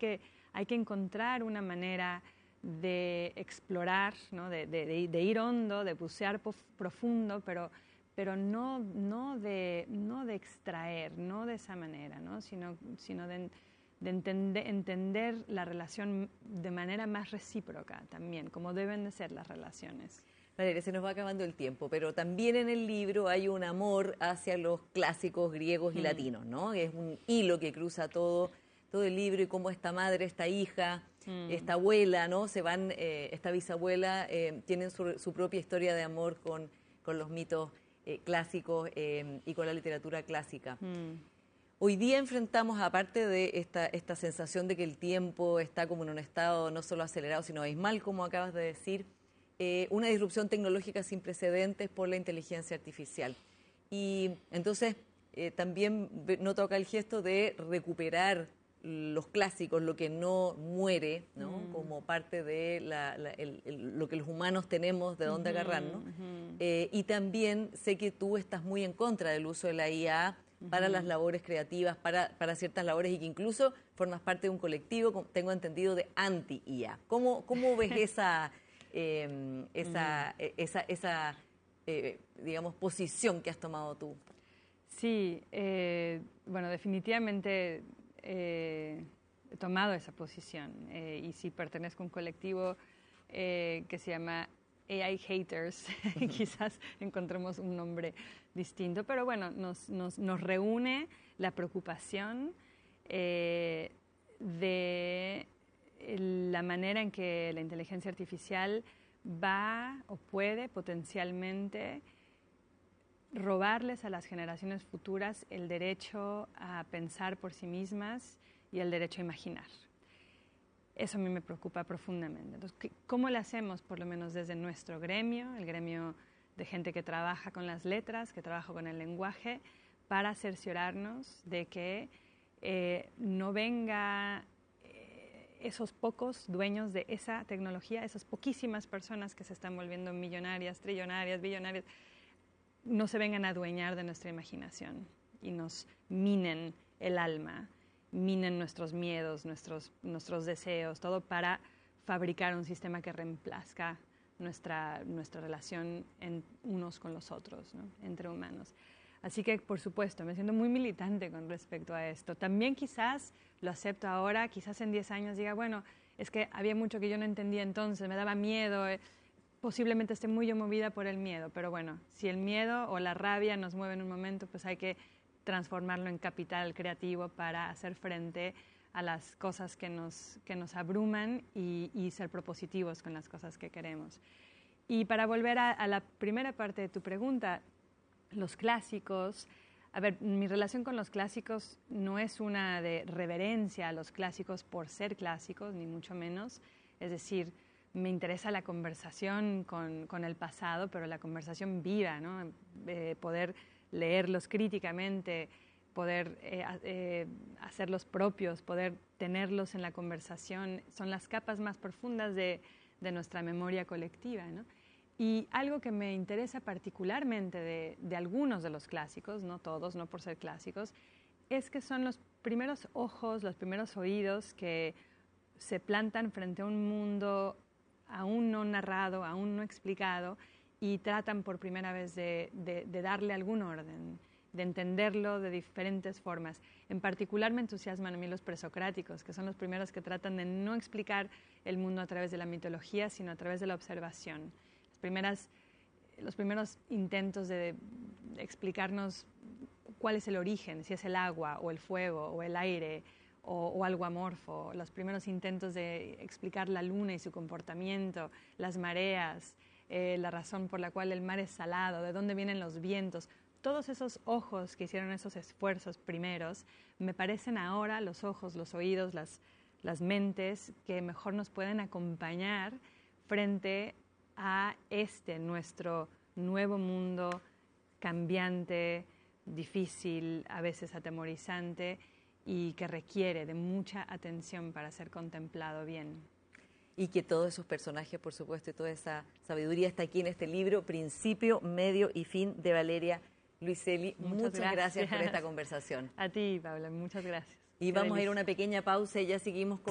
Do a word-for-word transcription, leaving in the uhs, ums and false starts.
que, hay que encontrar una manera de explorar, ¿no? de, de, de ir hondo, de bucear profundo, pero, pero no, no, de, no de extraer, no de esa manera, ¿no? sino, sino de, de entender, entender la relación de manera más recíproca también, como deben de ser las relaciones. Valeria, se nos va acabando el tiempo, pero también en el libro hay un amor hacia los clásicos griegos y mm. latinos, ¿no? Es un hilo que cruza todo, todo el libro, y cómo esta madre, esta hija, mm. esta abuela, ¿no? Se van, eh, esta bisabuela, eh, tienen su, su propia historia de amor con, con los mitos eh, clásicos eh, y con la literatura clásica. Mm. Hoy día enfrentamos, aparte de esta, esta sensación de que el tiempo está como en un estado no solo acelerado, sino abismal, como acabas de decir, Eh, una disrupción tecnológica sin precedentes por la inteligencia artificial. Y entonces eh, también no toca el gesto de recuperar los clásicos, lo que no muere, ¿no? Mm. Como parte de la, la, el, el, lo que los humanos tenemos de dónde uh-huh, agarrarnos. Uh-huh. Eh, y también sé que tú estás muy en contra del uso de la I A uh-huh. para las labores creativas, para, para ciertas labores, y que incluso formas parte de un colectivo, tengo entendido, de anti-I A. ¿Cómo, cómo ves esa... Eh, esa, mm. esa, esa eh, digamos, posición que has tomado tú? Sí, eh, bueno, definitivamente eh, he tomado esa posición eh, y sí pertenezco a un colectivo eh, que se llama A I Haters. Quizás encontremos un nombre distinto, pero bueno, nos, nos, nos reúne la preocupación eh, de la manera en que la inteligencia artificial va o puede potencialmente robarles a las generaciones futuras el derecho a pensar por sí mismas y el derecho a imaginar. Eso a mí me preocupa profundamente. Entonces, ¿cómo le hacemos, por lo menos desde nuestro gremio, el gremio de gente que trabaja con las letras, que trabaja con el lenguaje, para cerciorarnos de que eh, no venga esos pocos dueños de esa tecnología, esas poquísimas personas que se están volviendo millonarias, trillonarias, billonarias, no se vengan a adueñar de nuestra imaginación y nos minen el alma, minen nuestros miedos, nuestros, nuestros deseos, todo para fabricar un sistema que reemplazca nuestra, nuestra relación en unos con los otros, ¿no? Entre humanos. Así que, por supuesto, me siento muy militante con respecto a esto. También quizás lo acepto ahora, quizás en diez años diga, bueno, es que había mucho que yo no entendía entonces, me daba miedo, eh, posiblemente esté muy yo movida por el miedo, pero bueno, si el miedo o la rabia nos mueve en un momento, pues hay que transformarlo en capital creativo para hacer frente a las cosas que nos, que nos abruman y, y ser propositivos con las cosas que queremos. Y para volver a, a la primera parte de tu pregunta, los clásicos, a ver, mi relación con los clásicos no es una de reverencia a los clásicos por ser clásicos, ni mucho menos. Es decir, me interesa la conversación con, con el pasado, pero la conversación viva, ¿no? Eh, poder leerlos críticamente, poder eh, eh, hacerlos propios, poder tenerlos en la conversación, son las capas más profundas de, de nuestra memoria colectiva, ¿no? Y algo que me interesa particularmente de, de algunos de los clásicos, no todos, no por ser clásicos, es que son los primeros ojos, los primeros oídos que se plantan frente a un mundo aún no narrado, aún no explicado, y tratan por primera vez de, de, de darle algún orden, de entenderlo de diferentes formas. En particular me entusiasman a mí los presocráticos, que son los primeros que tratan de no explicar el mundo a través de la mitología, sino a través de la observación. Primeras, los primeros intentos de explicarnos cuál es el origen, si es el agua o el fuego o el aire o, o algo amorfo, los primeros intentos de explicar la luna y su comportamiento, las mareas, eh, la razón por la cual el mar es salado, de dónde vienen los vientos, todos esos ojos que hicieron esos esfuerzos primeros, me parecen ahora los ojos, los oídos, las, las mentes que mejor nos pueden acompañar frente a a este nuestro nuevo mundo cambiante, difícil, a veces atemorizante y que requiere de mucha atención para ser contemplado bien. Y que todos esos personajes, por supuesto, y toda esa sabiduría está aquí en este libro, Principio, Medio y Fin, de Valeria Luiselli. Muchas, muchas gracias. gracias por esta conversación. A ti, Paula, muchas gracias. Y vamos a ir a una pequeña pausa y ya seguimos con